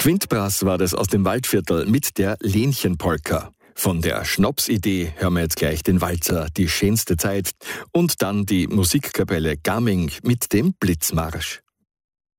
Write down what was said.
Quintbrass war das aus dem Waldviertel mit der Lenchen-Polka. Von der Schnapsidee hören wir jetzt gleich den Walzer Die schönste Zeit und dann die Musikkapelle Gaming mit dem Blitzmarsch.